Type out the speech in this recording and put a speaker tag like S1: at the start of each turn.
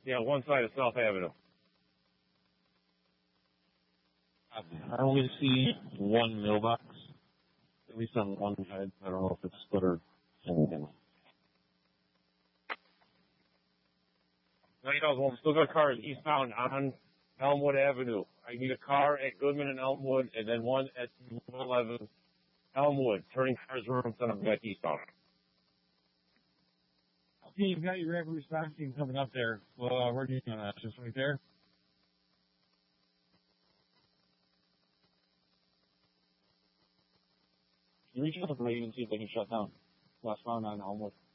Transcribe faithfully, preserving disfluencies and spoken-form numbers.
S1: Yeah, one side of South Avenue.
S2: I only see one mailbox, at least on one side. I don't know if it's split or anything.
S1: ninety thousand volts. Still got cars eastbound on Elmwood Avenue. I need a car at Goodman and Elmwood, and then one at eleven Elmwood. Turning cars around, then I'm back eastbound.
S3: Okay, you've got your rapid response team coming up there. Well, uh, where do you know that? Just right there?
S2: Can you reach out to Brady and see if they can shut down westbound on Elmwood?